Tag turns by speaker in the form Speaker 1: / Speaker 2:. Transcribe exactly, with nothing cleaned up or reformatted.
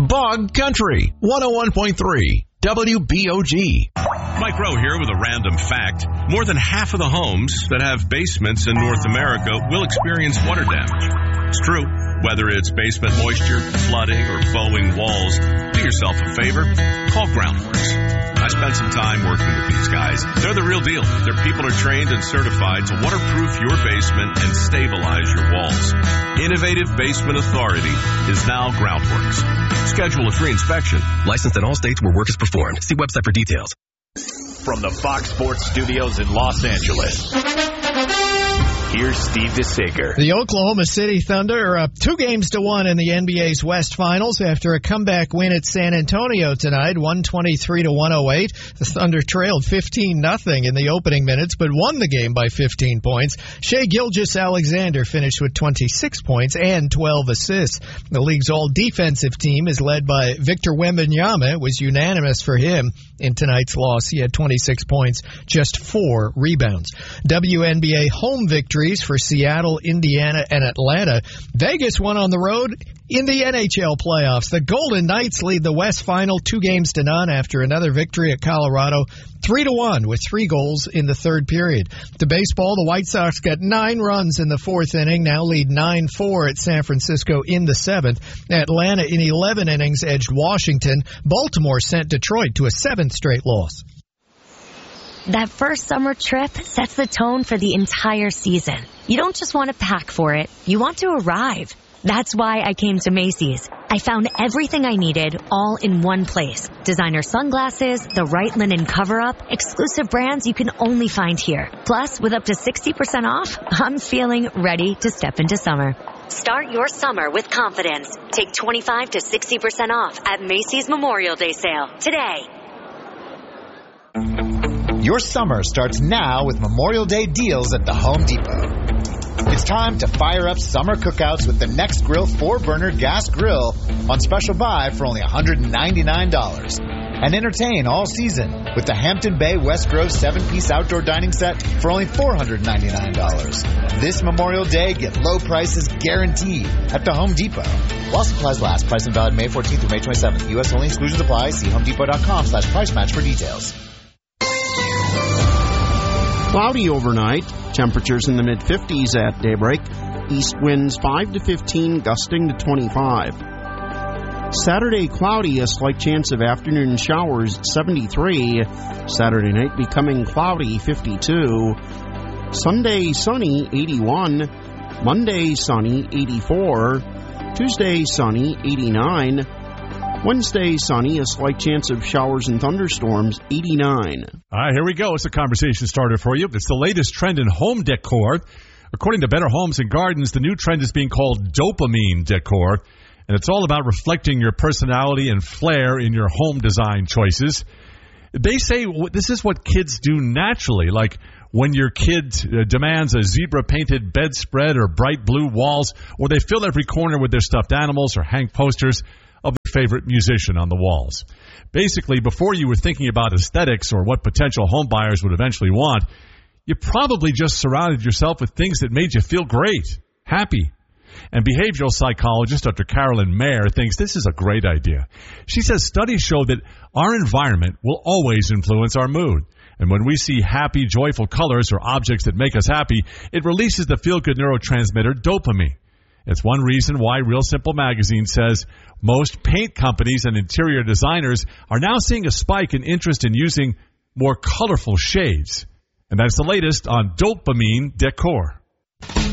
Speaker 1: Bog Country, one oh one point three W B O G.
Speaker 2: Mike Rowe here with a random fact. More than half of the homes that have basements in North America will experience water damage. It's true. Whether it's basement moisture, flooding, or bowing walls, do yourself a favor. Call Groundworks. I spent some time working with these guys. They're the real deal. Their people are trained and certified to waterproof your basement and stabilize your walls. Innovative Basement Authority is now Groundworks. Schedule a free inspection.
Speaker 3: Licensed in all states where work is performed. See website for details.
Speaker 4: From the Fox Sports Studios in Los Angeles, here's Steve DeSager.
Speaker 5: The Oklahoma City Thunder are up two games to one in the N B A's West Finals after a comeback win at San Antonio tonight, one twenty-three to one oh eight. The Thunder trailed fifteen nothing in the opening minutes, but won the game by fifteen points. Shai Gilgeous-Alexander finished with twenty-six points and twelve assists. The league's all-defensive team is led by Victor Wembanyama. It was unanimous for him in tonight's loss. He had twenty-six points, just four rebounds. W N B A home victories for Seattle, Indiana, and Atlanta. Vegas won on the road in the N H L playoffs. The Golden Knights lead the West Final two games to none after another victory at Colorado, three to one with three goals in the third period. To baseball, the White Sox got nine runs in the fourth inning, now lead nine four at San Francisco in the seventh. Atlanta in eleven innings edged Washington. Baltimore sent Detroit to a seventh straight loss.
Speaker 6: That first summer trip sets the tone for the entire season. You don't just want to pack for it, you want to arrive. That's why I came to Macy's. I found everything I needed all in one place. Designer sunglasses, the right linen cover-up, exclusive brands you can only find here. Plus, with up to sixty percent off, I'm feeling ready to step into summer. Start your summer with confidence. Take twenty-five to sixty percent off at Macy's Memorial Day sale today.
Speaker 7: Your summer starts now with Memorial Day deals at the Home Depot. It's time to fire up summer cookouts with the Nextgrill four-burner gas grill on special buy for only one hundred ninety-nine dollars. And entertain all season with the Hampton Bay West Grove seven-piece outdoor dining set for only four hundred ninety-nine dollars. This Memorial Day, get low prices guaranteed at the Home Depot. While supplies last, price and valid May fourteenth through May twenty-seventh. U S only, exclusions apply. See homedepot.com slash price match for details.
Speaker 8: Cloudy overnight. Temperatures in the mid-fifties at daybreak. East winds five to fifteen, gusting to twenty-five. Saturday cloudy, a slight chance of afternoon showers, seventy-three. Saturday night becoming cloudy, fifty-two. Sunday sunny, eighty-one. Monday sunny, eighty-four. Tuesday sunny, eighty-nine. Wednesday, sunny, a slight chance of showers and thunderstorms, eighty-nine.
Speaker 9: All right, here we go. It's a conversation starter for you. It's the latest trend in home decor. According to Better Homes and Gardens, the new trend is being called dopamine decor, and it's all about reflecting your personality and flair in your home design choices. They say this is what kids do naturally, like when your kid demands a zebra-painted bedspread or bright blue walls, or they fill every corner with their stuffed animals or hang posters of their favorite musician on the walls. Basically, before you were thinking about aesthetics or what potential home buyers would eventually want, you probably just surrounded yourself with things that made you feel great, happy. And behavioral psychologist Doctor Carolyn Mayer thinks this is a great idea. She says studies show that our environment will always influence our mood. And when we see happy, joyful colors or objects that make us happy, it releases the feel-good neurotransmitter dopamine. It's one reason why Real Simple Magazine says most paint companies and interior designers are now seeing a spike in interest in using more colorful shades. And that's the latest on dopamine decor.